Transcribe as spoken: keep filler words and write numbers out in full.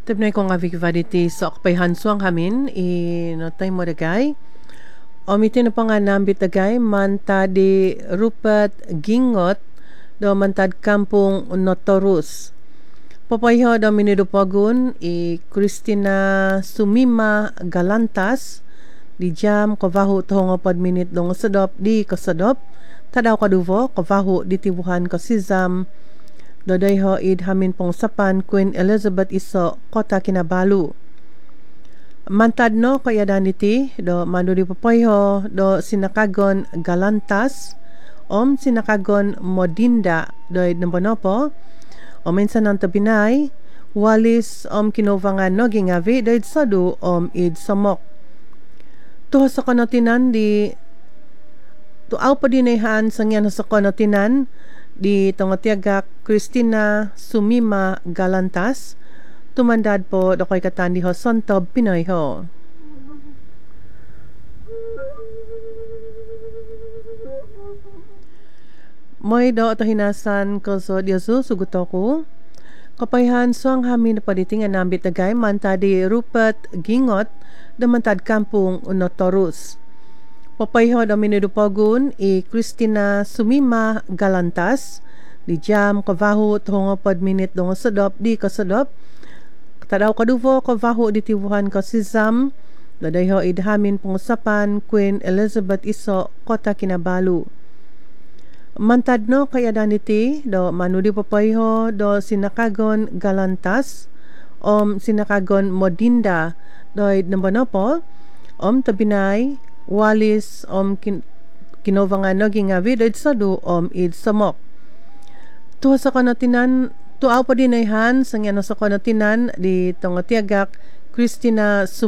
Tipnay ko nga vikivaditi sa akpay hansuang hamin i notay mo dagay. Omitin na pa nga nambit dagay manta di Rupert Gingot do mantad kampung Notorus. Papayho do minidupagun i Christina Sumima Galantas di jam kavahu tohong apad minit dong sadop di kasadop tadaw kaduvo kavahu di tibuhan kasizam Doday ho id hamin pong sapan Queen Elizabeth iso kota Kinabalu. Mantad no kaya daniti do manuri papay ho do sinakagon Galantas om sinakagon Modinda do id nambonopo o minsan ng tabinay walis om kinovangan no gingavi do id sadu om id samok. Tuho sa konotinan di tuaw pa dinahan sangyan sa konotinan di tongatiagak Christina Sumima Galantas tumandad po do koy katandi ho Santob Pinoy ho. Moy do ato hinasan ko so diyaso suguto ko kapayhan so ang hamin na paditing ang nambit nagay mantadi Rupert Gingot damantad kampung Notorus. Papayho do minidupagun i Christina Sumima Galantas di jam kavahu tohong apad minit dong sadop di kasadop tadaw kaduvo kavahu di tibuhan kasizam dadayho idhamin pengusapan Queen Elizabeth iso kota Kinabalu. Mantad no kaya daniti do manudi papayho do sinakagon Galantas om sinakagon Modinda do idnambanopo om tabinay walis om kin kinovangan no gingavi do sadu om id samok. Tuwa sa konotinan tuaw pa dinayhan sang yan sa konotinan di tongatiagak Christina Sum